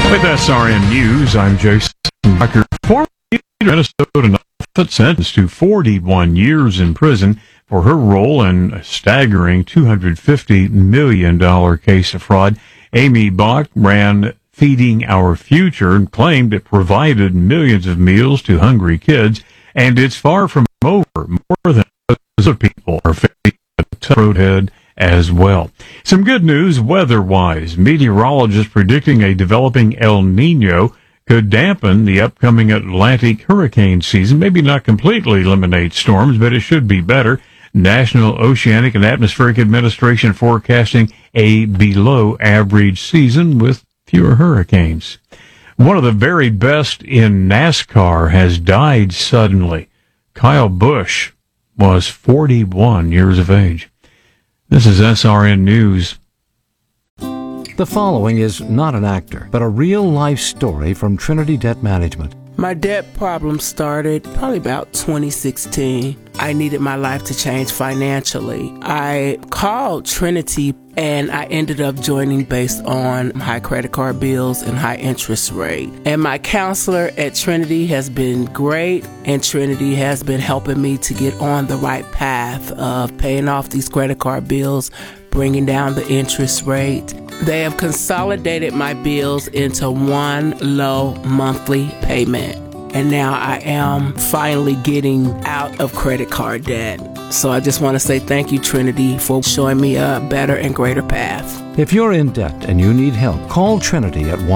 With SRN News, I'm Jason Tucker. Former Minnesota Norfolk sentenced to 41 years in prison for her role in a staggering $250 million case of fraud. Amy Bach ran Feeding Our Future and claimed it provided millions of meals to hungry kids, and it's far from over. More than other people are facing a tough road ahead as well. Some good news weather-wise. Meteorologists predicting a developing El Nino could dampen the upcoming Atlantic hurricane season. Maybe not completely eliminate storms, but it should be better. National Oceanic and Atmospheric Administration forecasting a below-average season with fewer hurricanes. One of the very best in NASCAR has died suddenly. Kyle Busch was 41 years of age. This is SRN News. The following is not an actor, but a real-life story from Trinity Debt Management. My debt problem started probably about 2016. I needed my life to change financially. I called Trinity and I ended up joining based on high credit card bills and high interest rate. And my counselor at Trinity has been great, and Trinity has been helping me to get on the right path of paying off these credit card bills, bringing down the interest rate. They have consolidated my bills into one low monthly payment. And now I am finally getting out of credit card debt. So I just want to say thank you, Trinity, for showing me a better and greater path. If you're in debt and you need help, call Trinity at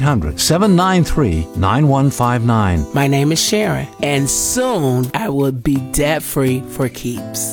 1-800-793-9159. My name is Sharon, and soon I will be debt-free for keeps.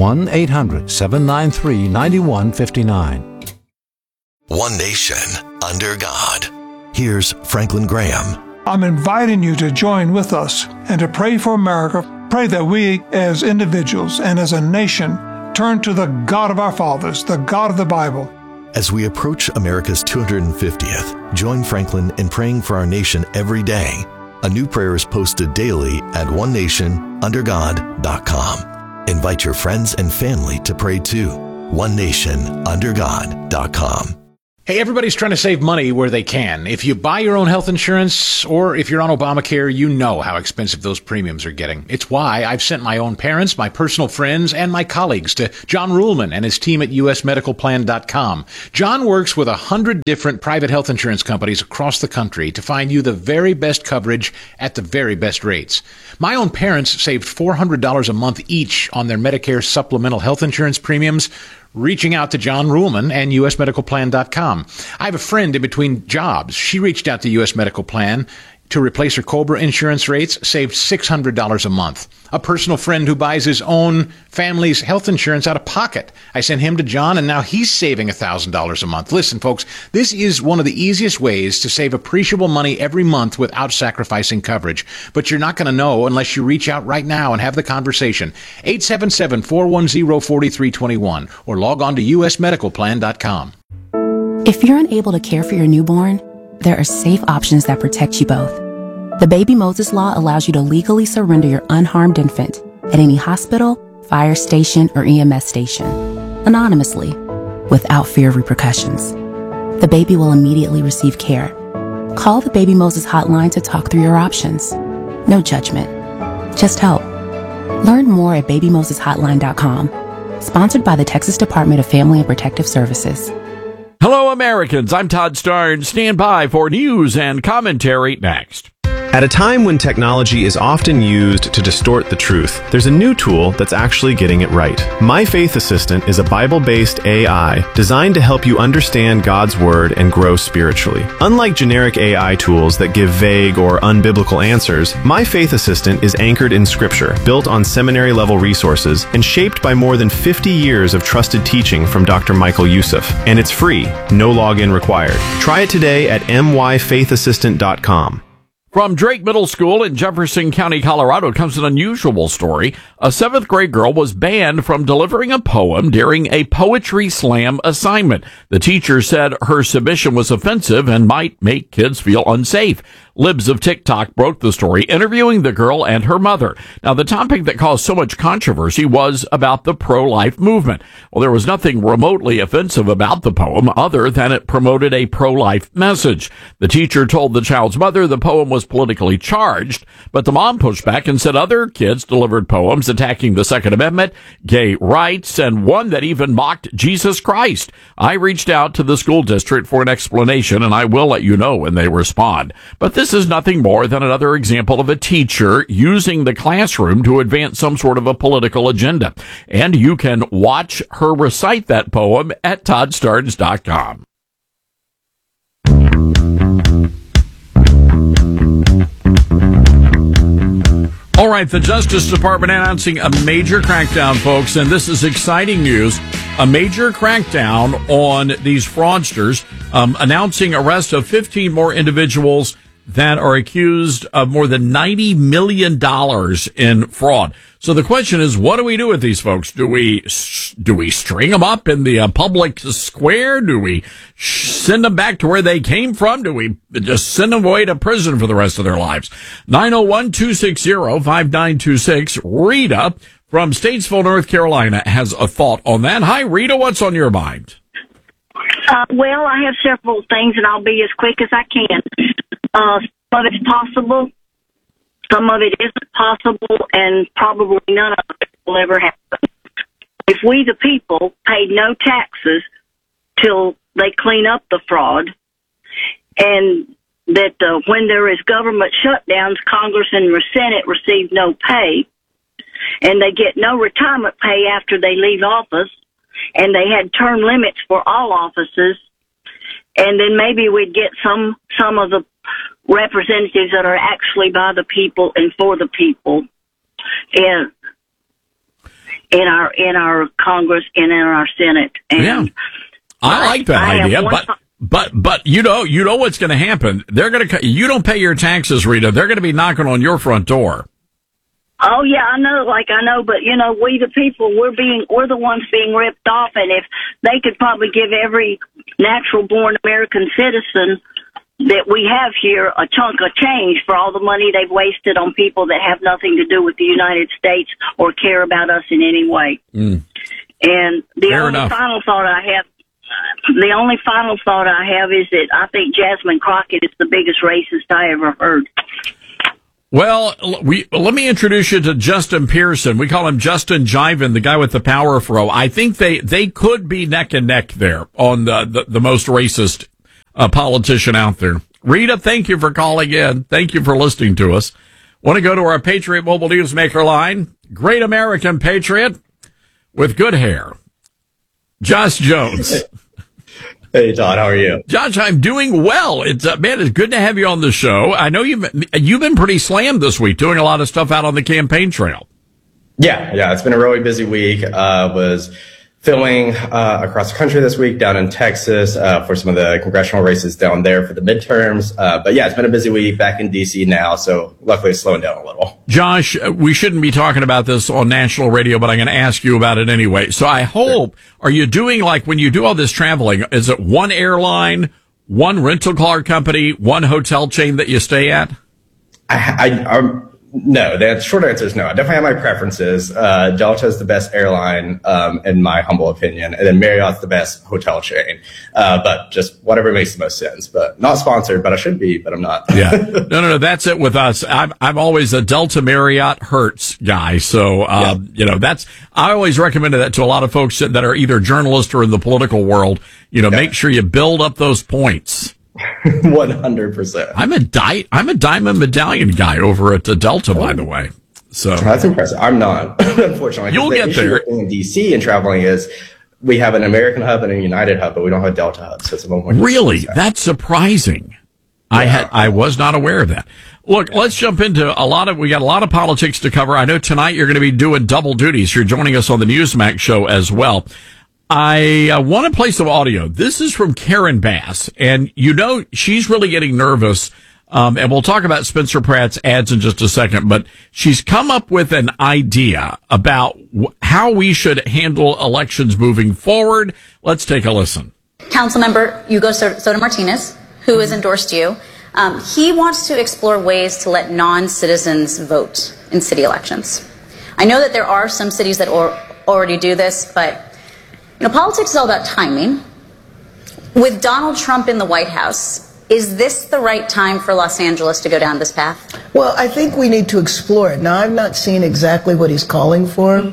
1-800-793-9159. One nation under God. Here's Franklin Graham. I'm inviting you to join with us and to pray for America. Pray that we as individuals and as a nation turn to the God of our fathers, the God of the Bible. As we approach America's 250th, join Franklin in praying for our nation every day. A new prayer is posted daily at onenationundergod.com. Invite your friends and family to pray too. onenationundergod.com. Hey, everybody's trying to save money where they can. If you buy your own health insurance or if you're on Obamacare, you know how expensive those premiums are getting. It's why I've sent my own parents, my personal friends, and my colleagues to John Ruhlman and his team at usmedicalplan.com. John works with 100 different private health insurance companies across the country to find you the very best coverage at the very best rates. My own parents saved $400 a month each on their Medicare supplemental health insurance premiums, reaching out to John Ruhlman and usmedicalplan.com. I have a friend in between jobs. She reached out to US Medical Plan to replace her COBRA insurance rates, saved $600 a month. A personal friend who buys his own family's health insurance out of pocket. I sent him to John, and now he's saving $1,000 a month. Listen, folks, this is one of the easiest ways to save appreciable money every month without sacrificing coverage. But you're not going to know unless you reach out right now and have the conversation. 877-410-4321 or log on to usmedicalplan.com. If you're unable to care for your newborn, there are safe options that protect you both. The Baby Moses Law allows you to legally surrender your unharmed infant at any hospital, fire station, or EMS station, anonymously, without fear of repercussions. The baby will immediately receive care. Call the Baby Moses hotline to talk through your options. No judgment, just help. Learn more at babymoseshotline.com. Sponsored by the Texas Department of Family and Protective Services. Hello, Americans. I'm Todd Starnes. Stand by for news and commentary next. At a time when technology is often used to distort the truth, there's a new tool that's actually getting it right. My Faith Assistant is a Bible-based AI designed to help you understand God's Word and grow spiritually. Unlike generic AI tools that give vague or unbiblical answers, My Faith Assistant is anchored in Scripture, built on seminary-level resources, and shaped by more than 50 years of trusted teaching from Dr. Michael Youssef. And it's free, no login required. Try it today at myfaithassistant.com. From Drake Middle School in Jefferson County, Colorado, comes an unusual story. A 7th grade girl was banned from delivering a poem during a poetry slam assignment. The teacher said her submission was offensive and might make kids feel unsafe. Libs of TikTok broke the story, interviewing the girl and her mother. Now, the topic that caused so much controversy was about the pro-life movement. Well, there was nothing remotely offensive about the poem other than it promoted a pro-life message. The teacher told the child's mother the poem was politically charged, but the mom pushed back and said other kids delivered poems attacking the Second Amendment, gay rights, and one that even mocked Jesus Christ. I reached out to the school district for an explanation, and I will let you know when they respond. But this is nothing more than another example of a teacher using the classroom to advance some sort of a political agenda. And you can watch her recite that poem at ToddStarnes.com. All right, the Justice Department announcing a major crackdown, folks, and this is exciting news. A major crackdown on these fraudsters, announcing arrest of 15 more individuals that are accused of more than $90 million in fraud. So the question is, what do we do with these folks? Do we string them up in the public square? Do we send them back to where they came from? Do we just send them away to prison for the rest of their lives? 901-260-5926. Rita from Statesville, North Carolina has a thought on that. Hi, Rita. What's on your mind? Well, I have several things, and I'll be as quick as I can. Some of it's possible. Some of it isn't possible, and probably none of it will ever happen. If we, the people, paid no taxes till they clean up the fraud, and that when there is government shutdowns, Congress and the Senate receive no pay, and they get no retirement pay after they leave office, and they had term limits for all offices, and then maybe we'd get some of the representatives that are actually by the people and for the people in our Congress and in our Senate. And yeah, I like that idea, but you know what's going to happen. They're going to you don't pay your taxes, Rita. They're going to be knocking on your front door. Oh yeah, I know, but we the people, we're the ones being ripped off, and if they could probably give every natural born American citizen that we have here a chunk of change for all the money they've wasted on people that have nothing to do with the United States or care about us in any way. And the only final thought I have is that I think Jasmine Crockett is the biggest racist I ever heard. Well, let me introduce you to Justin Pearson. We call him Justin Jivin, the guy with the power fro. I think they could be neck and neck there on the most racist politician out there. Rita, thank you for calling in. Thank you for listening to us. Want to go to our Patriot Mobile Newsmaker line? Great American Patriot with good hair, Josh Jones. Hey, Todd, how are you? Josh, I'm doing well. It's good to have you on the show. I know you've been pretty slammed this week, doing a lot of stuff out on the campaign trail. Yeah, it's been a really busy week. Was filming across the country this week, down in Texas for some of the congressional races down there for the midterms. But yeah, it's been a busy week, back in D.C. now, so luckily it's slowing down a little. Josh, we shouldn't be talking about this on national radio, but I'm going to ask you about it anyway. So I hope, Are you doing, like, when you do all this traveling, is it one airline, one rental car company, one hotel chain that you stay at? No, the short answer is no. I definitely have my preferences. Delta is the best airline, in my humble opinion, and then Marriott's the best hotel chain. But just whatever makes the most sense. But not sponsored, but I should be, but I'm not. Yeah. No, that's it with us. I'm always a Delta Marriott Hertz guy. So, I always recommended that to a lot of folks that are either journalists or in the political world. Make sure you build up those points. 100%. I'm a diamond medallion guy over at the Delta, by the way. So that's impressive. I'm not, unfortunately. You'll get there. In DC and traveling is we have an American hub and a United hub, but we don't have a Delta hub. So it's really, that's surprising. Yeah. I was not aware of that. Look, let's jump into we got a lot of politics to cover. I know tonight you're going to be doing double duties. You're joining us on the Newsmax show as well. I want to play some audio. This is from Karen Bass, and she's really getting nervous, and we'll talk about Spencer Pratt's ads in just a second, but she's come up with an idea about how we should handle elections moving forward. Let's take a listen. Councilmember Hugo Soto Martinez, who has endorsed you, He wants to explore ways to let non-citizens vote in city elections. I know that there are some cities that already do this, but politics is all about timing. With Donald Trump in the White House, is this the right time for Los Angeles to go down this path? Well, I think we need to explore it. Now, I've not seen exactly what he's calling for.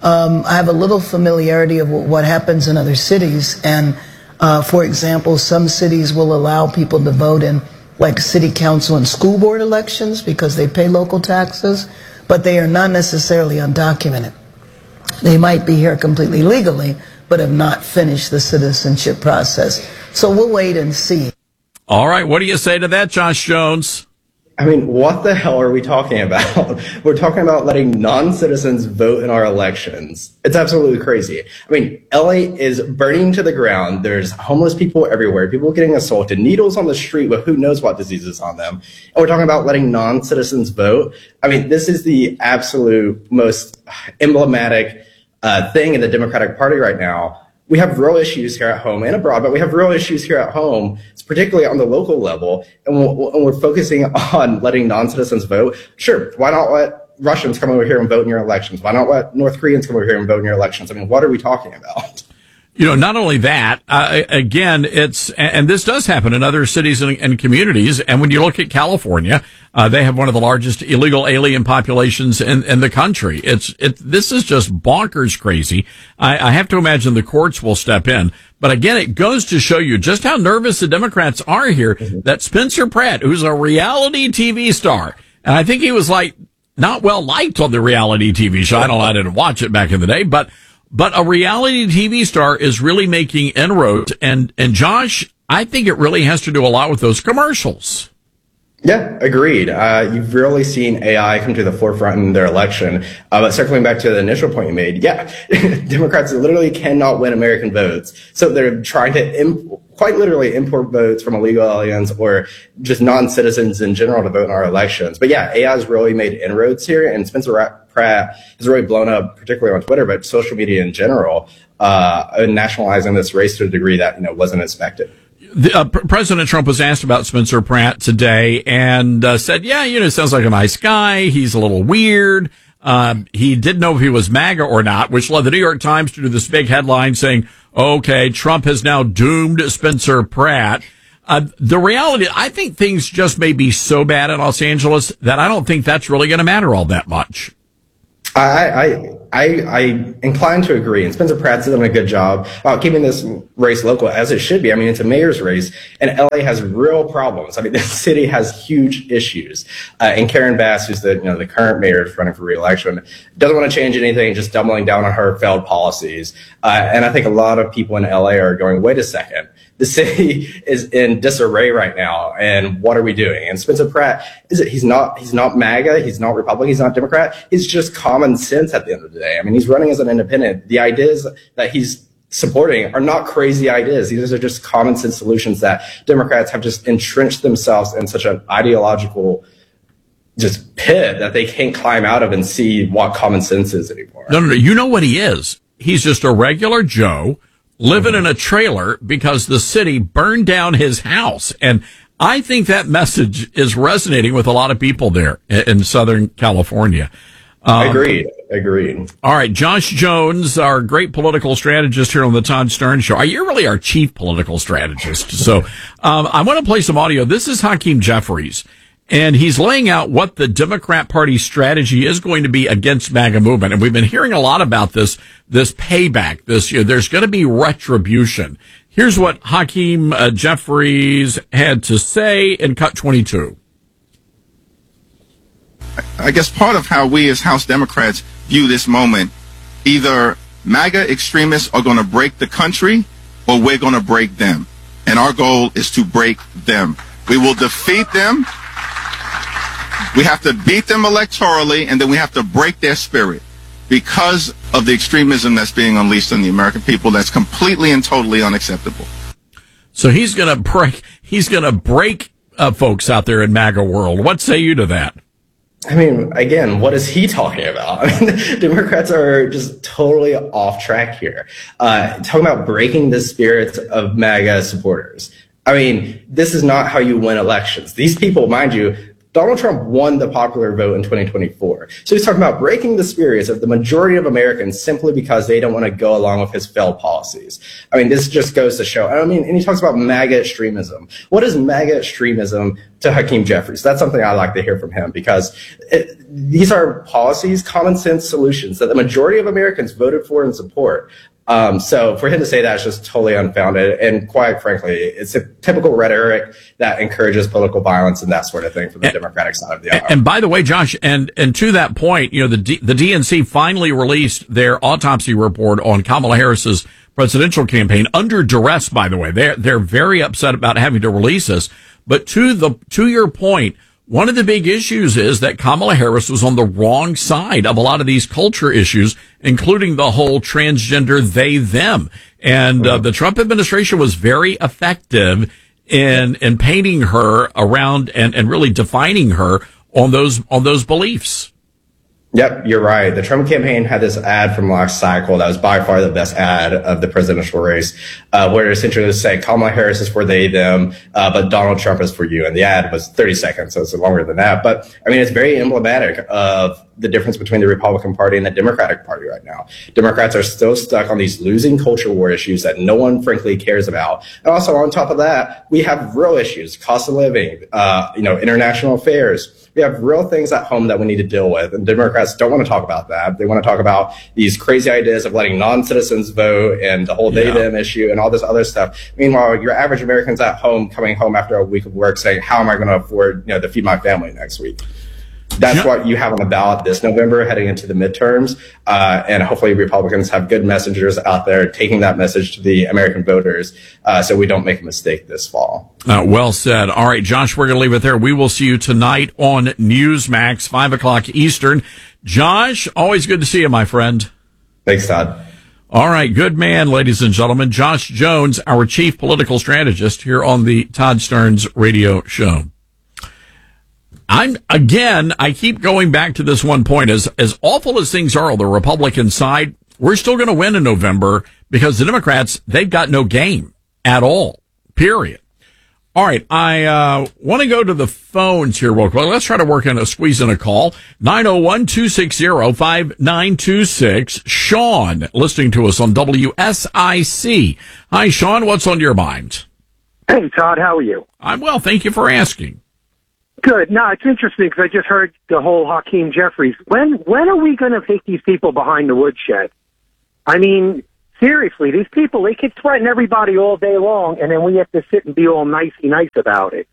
I have a little familiarity of what happens in other cities. And, for example, some cities will allow people to vote in, like, city council and school board elections because they pay local taxes, but they are not necessarily undocumented. They might be here completely legally, but have not finished the citizenship process. So we'll wait and see. All right. What do you say to that, Josh Jones? I mean, what the hell are we talking about? We're talking about letting non-citizens vote in our elections. It's absolutely crazy. I mean, LA is burning to the ground. There's homeless people everywhere, people getting assaulted, needles on the street with who knows what diseases on them. And we're talking about letting non-citizens vote. I mean, this is the absolute most emblematic thing in the Democratic Party right now. We have real issues here at home and abroad, but we have real issues here at home, particularly on the local level, and we're focusing on letting non-citizens vote. Sure, why not let Russians come over here and vote in your elections? Why not let North Koreans come over here and vote in your elections? I mean, what are we talking about? Not only that, again, and this does happen in other cities and communities. And when you look at California, they have one of the largest illegal alien populations in the country. This is just bonkers crazy. I have to imagine the courts will step in. But again, it goes to show you just how nervous the Democrats are here that Spencer Pratt, who's a reality TV star, and I think he was not well liked on the reality TV show. I didn't watch it back in the day, but a reality TV star is really making inroads. And Josh, I think it really has to do a lot with those commercials. Yeah, agreed. You've really seen AI come to the forefront in their election. But circling back to the initial point you made, yeah, Democrats literally cannot win American votes. So they're trying to quite literally import votes from illegal aliens or just non-citizens in general to vote in our elections. But yeah, AI has really made inroads here, and Spencer Pratt has really blown up, particularly on Twitter, but social media in general, nationalizing this race to a degree that wasn't expected. President Trump was asked about Spencer Pratt today and said, sounds like a nice guy. He's a little weird. He didn't know if he was MAGA or not, which led the New York Times to do this big headline saying, okay, Trump has now doomed Spencer Pratt. The reality, I think things just may be so bad in Los Angeles that I don't think that's really going to matter all that much. I incline to agree, and Spencer Pratt's done a good job about keeping this race local, as it should be. I mean, it's a mayor's race, and LA has real problems. I mean, this city has huge issues. And Karen Bass, who's the current mayor running for re-election, doesn't want to change anything, just doubling down on her failed policies. And I think a lot of people in LA are going, wait a second. The city is in disarray right now, and what are we doing? And Spencer Pratt, he's not MAGA, he's not Republican, he's not Democrat. He's just common sense at the end of the day. I mean, he's running as an independent. The ideas that he's supporting are not crazy ideas. These are just common sense solutions that Democrats have just entrenched themselves in such an ideological just pit that they can't climb out of and see what common sense is anymore. No. You know what he is? He's just a regular Joe living in a trailer because the city burned down his house. And I think that message is resonating with a lot of people there in Southern California. Agreed. All right. Josh Jones, our great political strategist here on the Todd Stern Show. You're really our chief political strategist. So I want to play some audio. This is Hakeem Jeffries, and he's laying out what the Democrat Party strategy is going to be against MAGA movement. And we've been hearing a lot about this payback this year. There's going to be retribution. Here's what Hakeem Jeffries had to say in Cut 22. I guess part of how we as House Democrats view this moment, either MAGA extremists are going to break the country or we're going to break them. And our goal is to break them. We will defeat them. We have to beat them electorally, and then we have to break their spirit because of the extremism that's being unleashed on the American people. That's completely and totally unacceptable. So he's going to break folks out there in MAGA world. What say you to that? I mean, again, what is he talking about? I mean, Democrats are just totally off track here. Talking about breaking the spirits of MAGA supporters. I mean, this is not how you win elections. These people, mind you, Donald Trump won the popular vote in 2024. So he's talking about breaking the spirits of the majority of Americans simply because they don't want to go along with his failed policies. I mean, this just goes to show. I mean, and he talks about MAGA extremism. What is MAGA extremism to Hakeem Jeffries? That's something I like to hear from him, because these are policies, common sense solutions that the majority of Americans voted for and support. So for him to say that is just totally unfounded. And quite frankly, it's a typical rhetoric that encourages political violence and that sort of thing from the Democratic side of the aisle. And by the way, Josh, and to that point, you know, the DNC finally released their autopsy report on Kamala Harris's presidential campaign under duress, by the way. They're very upset about having to release this. But to your point, one of the big issues is that Kamala Harris was on the wrong side of a lot of these culture issues, including the whole transgender they, them. And the Trump administration was very effective in painting her around and really defining her on those beliefs. Yep, you're right. The Trump campaign had this ad from last cycle that was by far the best ad of the presidential race, where it essentially was saying Kamala Harris is for they, them, but Donald Trump is for you. And the ad was 30 seconds, so it's longer than that. But I mean, it's very emblematic of the difference between the Republican Party and the Democratic Party right now. Democrats are still stuck on these losing culture war issues that no one frankly cares about. And also on top of that, we have real issues, cost of living, international affairs. We have real things at home that we need to deal with. And Democrats don't want to talk about that. They want to talk about these crazy ideas of letting non-citizens vote and the whole they-them issue and all this other stuff. Meanwhile, your average American's at home, coming home after a week of work saying, how am I going to afford, to feed my family next week? That's what you have on the ballot this November heading into the midterms. And hopefully Republicans have good messengers out there taking that message to the American voters so we don't make a mistake this fall. Well said. All right, Josh, we're going to leave it there. We will see you tonight on Newsmax, 5:00 Eastern. Josh, always good to see you, my friend. Thanks, Todd. All right, good man, ladies and gentlemen. Josh Jones, our chief political strategist here on the Todd Stearns Radio Show. I keep going back to this one point. As awful as things are on the Republican side, we're still going to win in November because the Democrats, they've got no game at all, period. All right, I want to go to the phones here real quick. Let's try to squeeze in a call. 901-260-5926. Sean, listening to us on WSIC. Hi, Sean, what's on your mind? Hey, Todd, how are you? I'm well, thank you for asking. Good. No, it's interesting because I just heard the whole Hakeem Jeffries. When are we going to take these people behind the woodshed? I mean, seriously, these people, they can threaten everybody all day long, and then we have to sit and be all nicey nice about it.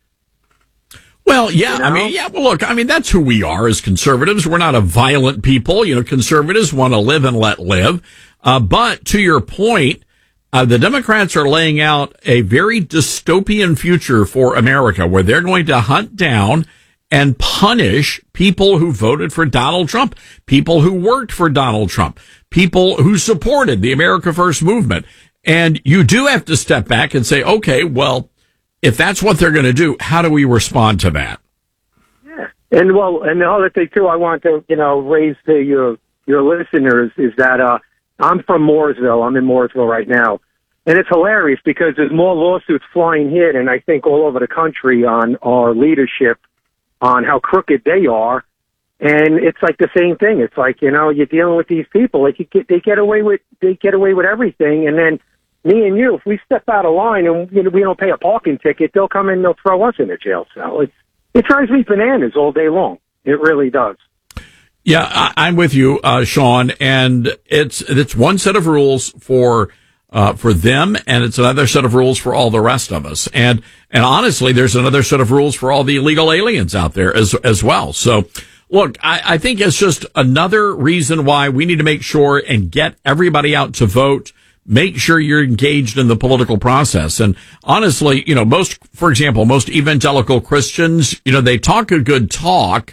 Well, yeah, look, that's who we are as conservatives. We're not a violent people. Conservatives want to live and let live. But to your point, the Democrats are laying out a very dystopian future for America where they're going to hunt down and punish people who voted for Donald Trump, people who worked for Donald Trump, people who supported the America First movement. And you do have to step back and say, okay, well, if that's what they're going to do, how do we respond to that? Yeah. And the other thing too, I want to, raise to your listeners is that, I'm from Mooresville. I'm in Mooresville right now. And it's hilarious because there's more lawsuits flying here than I think all over the country on our leadership, on how crooked they are. And it's like the same thing. It's like, you're dealing with these people. Like they get away with everything. And then me and you, if we step out of line and we don't pay a parking ticket, they'll come in and they'll throw us in a jail cell. It drives me bananas all day long. It really does. Yeah, I'm with you, Sean, and it's one set of rules for them, and it's another set of rules for all the rest of us. And honestly, there's another set of rules for all the illegal aliens out there as well. So, look, I think it's just another reason why we need to make sure and get everybody out to vote. Make sure you're engaged in the political process. And honestly, most evangelical Christians, they talk a good talk,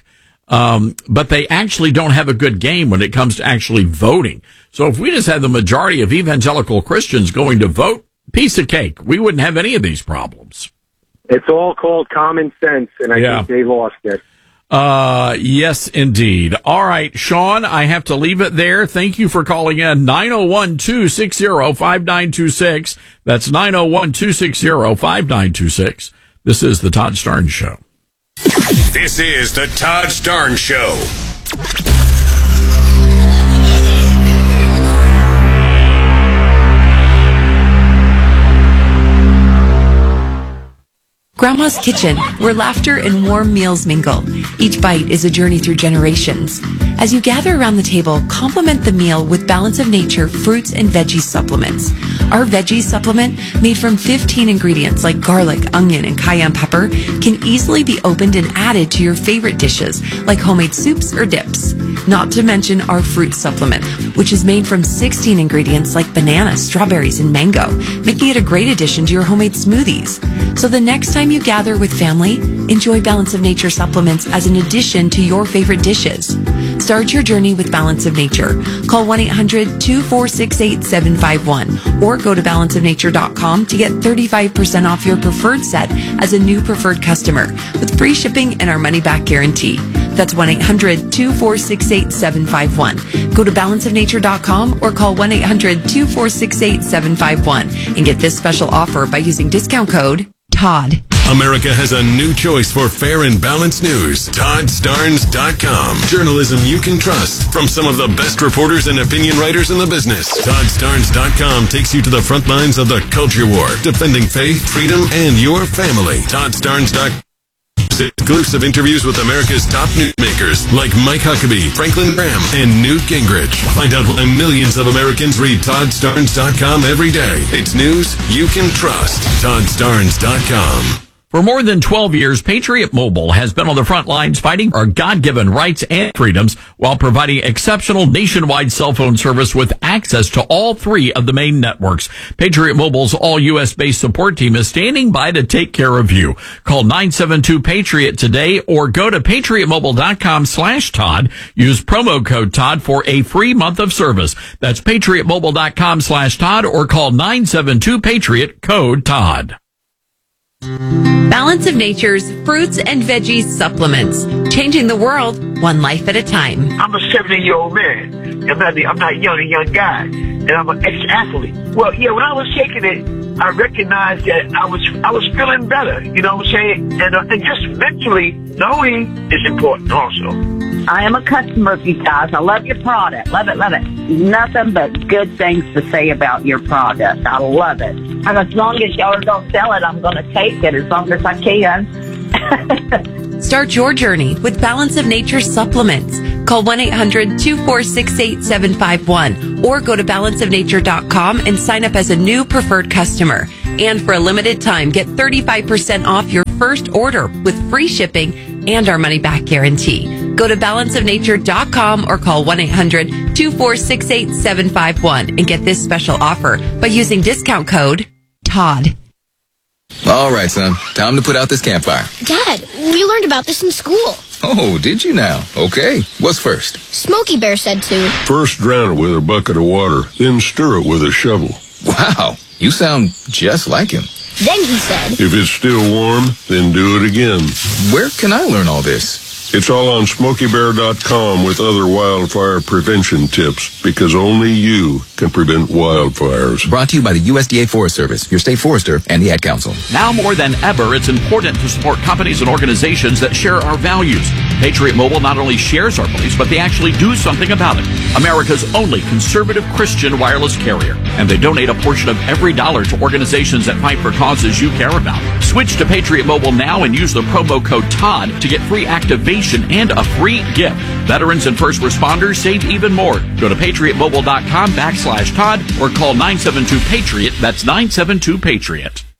but they actually don't have a good game when it comes to actually voting. So if we just had the majority of evangelical Christians going to vote, piece of cake. We wouldn't have any of these problems. It's all called common sense, and I think they lost it. Yes, indeed. All right, Sean, I have to leave it there. Thank you for calling in. 901-260-5926. That's 901-260-5926. This is the Todd Starnes Show. This is the Todd Starnes Show. Grandma's Kitchen, where laughter and warm meals mingle. Each bite is a journey through generations. As you gather around the table, complement the meal with Balance of Nature fruits and veggie supplements. Our veggie supplement, made from 15 ingredients like garlic, onion, and cayenne pepper, can easily be opened and added to your favorite dishes, like homemade soups or dips. Not to mention our fruit supplement, which is made from 16 ingredients like banana, strawberries, and mango, making it a great addition to your homemade smoothies. So the next time you gather with family, enjoy Balance of Nature supplements as an addition to your favorite dishes. Start your journey with Balance of Nature. Call 1-800-246-8751 or go to balanceofnature.com to get 35% off your preferred set as a new preferred customer with free shipping and our money-back guarantee. That's 1-800-246-8751. Go to balanceofnature.com or call 1-800-246-8751 and get this special offer by using discount code TODD. America has a new choice for fair and balanced news. ToddStarnes.com. Journalism you can trust from some of the best reporters and opinion writers in the business. ToddStarnes.com takes you to the front lines of the culture war, defending faith, freedom, and your family. ToddStarnes.com. Exclusive interviews with America's top newsmakers like Mike Huckabee, Franklin Graham, and Newt Gingrich. Find out why millions of Americans read ToddStarnes.com every day. It's news you can trust. ToddStarnes.com. For more than 12 years, Patriot Mobile has been on the front lines fighting our God-given rights and freedoms while providing exceptional nationwide cell phone service with access to all three of the main networks. Patriot Mobile's all-U.S.-based support team is standing by to take care of you. Call 972-PATRIOT today or go to patriotmobile.com/Todd. Use promo code Todd for a free month of service. That's patriotmobile.com/Todd or call 972-PATRIOT code Todd. Balance of Nature's fruits and veggies supplements, changing the world one life at a time. I'm a 70-year-old man. I'm not a young guy, and I'm an ex-athlete. Well, yeah, when I was taking it, I recognized that I was feeling better. You know what I'm saying? And just mentally knowing is important also. I am a customer of you guys. I love your product. Love it, love it. Nothing but good things to say about your product. I love it. And as long as y'all don't sell it, I'm going to take it as long as I can. Start your journey with Balance of Nature supplements. Call 1-800-246-8751 or go to balanceofnature.com and sign up as a new preferred customer. And for a limited time, get 35% off your first order with free shipping and our money-back guarantee. Go to balanceofnature.com or call 1-800-246-8751 and get this special offer by using discount code TODD. All right, son. Time to put out this campfire. Dad, we learned about this in school. Oh, did you now? Okay. What's first? Smokey Bear said to. First drown it with a bucket of water, then stir it with a shovel. Wow. You sound just like him. Then he said. If it's still warm, then do it again. Where can I learn all this? It's all on SmokeyBear.com with other wildfire prevention tips, because only you can prevent wildfires. Brought to you by the USDA Forest Service, your state forester, and the Ad Council. Now more than ever, it's important to support companies and organizations that share our values. Patriot Mobile not only shares our beliefs, but they actually do something about it. America's only conservative Christian wireless carrier. And they donate a portion of every dollar to organizations that fight for causes you care about. Switch to Patriot Mobile now and use the promo code TODD to get free activation and a free gift. Veterans and first responders save even more. Go to patriotmobile.com/Todd or call 972-PATRIOT. That's 972-PATRIOT.